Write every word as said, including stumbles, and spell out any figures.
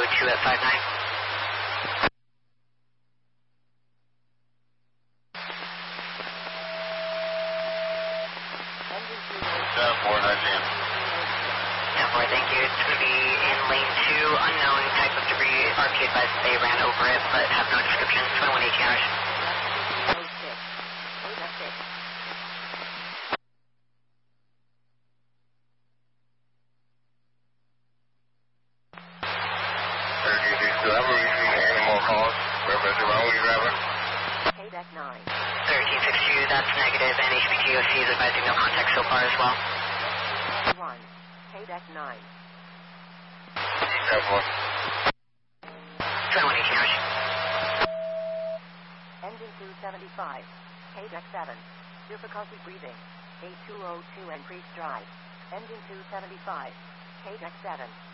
two at five nine. seven four, nineteen. ten four, thank you. It's going to be in lane two, unknown type of debris. R P advised they ran over it, but have no description. twenty-one eighteen hours. thirteen sixty-two, that's negative, and H P T O C is advising no contact so far as well. one, K D E C nine. twenty-one eighteen hours. Engine two seventy-five, K D E C seven. Difficulty breathing, eight two oh two and Priest Drive. Engine two seventy-five, K D E C seven.